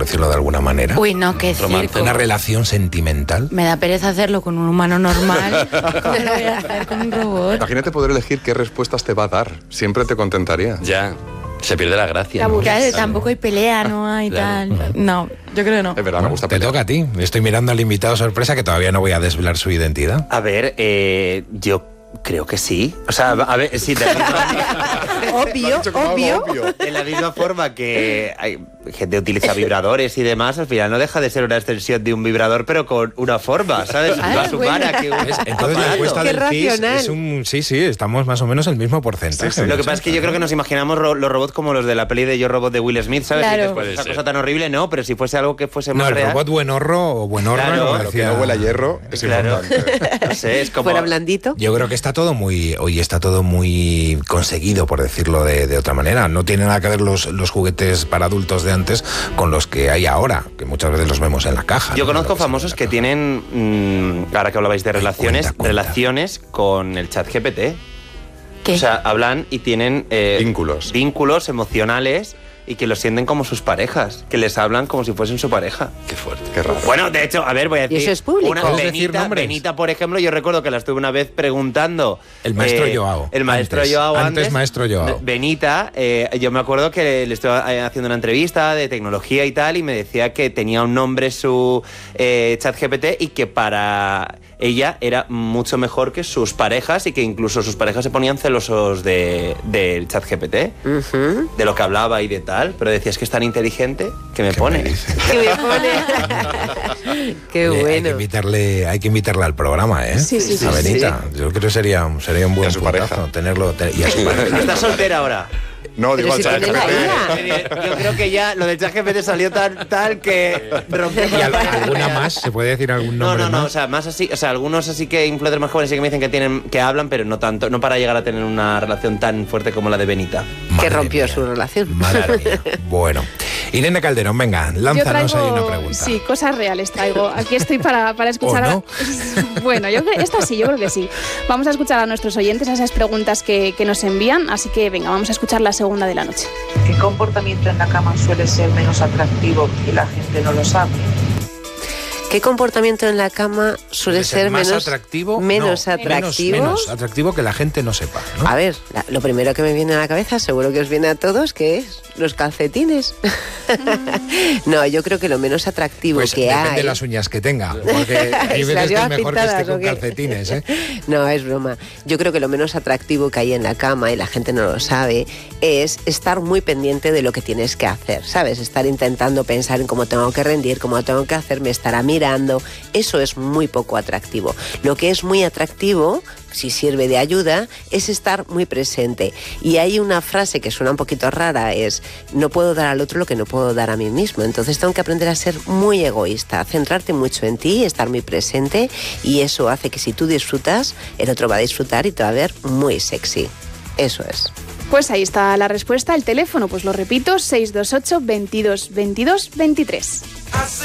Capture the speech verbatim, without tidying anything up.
por decirlo de alguna manera. Uy, no, qué circo. Una relación sentimental. Me da pereza hacerlo con un humano normal. ¿Cómo lo voy a hacer con un robot? Imagínate poder elegir qué respuestas te va a dar. Siempre te contentaría. Ya. Se pierde la gracia. ¿no? Claro, tampoco hay pelea, no hay Claro. tal. No, yo creo que no. Es verdad, me gusta Te pelear. toca a ti. Estoy mirando al invitado sorpresa que todavía no voy a desvelar su identidad. A ver, eh, yo creo que sí. O sea, a ver, sí, de la misma, Obvio, obvio. de la misma forma que hay gente utiliza vibradores y demás, al final no deja de ser una extensión de un vibrador, pero con una forma, ¿sabes? Ah, Más bueno. humana que un ¿Ves? Entonces la aparato. encuesta Qué del C I S racional. es un... Sí, sí, estamos más o menos el mismo porcentaje. Sí, sí. Lo que pasa es que yo creo que nos imaginamos ro- los robots como los de la peli de Yo Robot de Will Smith, ¿sabes? Claro. Y después, Puede esa ser. cosa tan horrible, no, pero si fuese algo que fuese No, más el real... robot buenorro o buenorra, Claro, como Lo que decía- no huele a hierro es Claro. importante. No sé, es como... Fuera blandito. Yo creo que está todo muy, hoy está todo muy conseguido, por decirlo de, de otra manera. No tiene nada que ver los, los juguetes para adultos de antes con los que hay ahora, que muchas veces los vemos en la caja. Yo ¿no? conozco Los ves en famosos la que caja. tienen, mmm, ahora que hablabais de Ay, relaciones, cuenta, cuenta. relaciones con el chat G P T. ¿Qué? O sea, hablan y tienen eh, Vínculos. vínculos emocionales y que los sienten como sus parejas, que les hablan como si fuesen su pareja. Qué fuerte. Qué raro. Bueno, de hecho, a ver, voy a decir... eso es público. Una, ¿Puedes decir Benita, nombres? Benita, por ejemplo, yo recuerdo que la estuve una vez preguntando... El maestro eh, Joao. El maestro Antes, Joao antes antes. maestro Joao. Benita, eh, yo me acuerdo que le estaba eh, haciendo una entrevista de tecnología y tal, y me decía que tenía un nombre su eh, chat G P T y que para ella era mucho mejor que sus parejas y que incluso sus parejas se ponían celosos de, del chat G P T, Ujú. de lo que hablaba y de tal, pero decías que es tan inteligente que me ¿Qué pone. me dice? Que me pone. Qué Oye, Hay que, bueno. invitarle, hay que invitarla al programa, ¿eh? Sí, sí, sí, A Benita. sí. Yo creo que sería, sería un buen Y a su puntazo pareja. tenerlo. te- y a su pareja. ¿Estás soltera ahora? No, digo Pero al si chat tiene la G P T. hija. Yo creo que ya lo del chat G P T salió tan tal que rompió ¿Y al- la alguna barrera. más? ¿Se puede decir algún No, nombre no, no, más? o sea, más así, o sea, algunos así que influencers más jóvenes sí que me dicen que tienen, que hablan, pero no tanto, no para llegar a tener una relación tan fuerte como la de Benita. Que Madre rompió mía. su relación. Madre mía. Bueno. Irene Calderón, venga, Yo lánzanos traigo, ahí una pregunta. sí, cosas reales traigo. Aquí estoy para, para escuchar... ¿O no? a- Bueno, yo creo, esta sí, yo creo que sí. Vamos a escuchar a nuestros oyentes a esas preguntas que, que nos envían, así que venga, vamos a escuchar la segunda de la noche. ¿Qué comportamiento en la cama suele ser menos atractivo y la gente no lo sabe? ¿Qué comportamiento en la cama suele ser más menos atractivo? menos No, atractivo? Menos, menos atractivo que la gente no sepa, ¿no? A ver, la- lo primero que me viene a la cabeza, seguro que os viene a todos, que es los calcetines. No, yo creo que lo menos atractivo Pues que depende hay... de las uñas que tenga, porque hay ¿Se las veces que es lleva mejor que esté pintadas o con qué? calcetines, ¿eh? No, es broma. Yo creo que lo menos atractivo que hay en la cama, y la gente no lo sabe, es estar muy pendiente de lo que tienes que hacer, ¿sabes? Estar intentando pensar en cómo tengo que rendir, cómo tengo que hacer, me estará mirando. Eso es muy poco atractivo. Lo que es muy atractivo, si sirve de ayuda, es estar muy presente. Y hay una frase que suena un poquito rara, es no puedo dar al otro lo que no puedo dar a mí mismo. Entonces tengo que aprender a ser muy egoísta, centrarte mucho en ti, estar muy presente, y eso hace que si tú disfrutas, el otro va a disfrutar y te va a ver muy sexy. Eso es. Pues ahí está la respuesta. El teléfono, pues lo repito, seis dos ocho, veintidós, veintidós, veintitrés.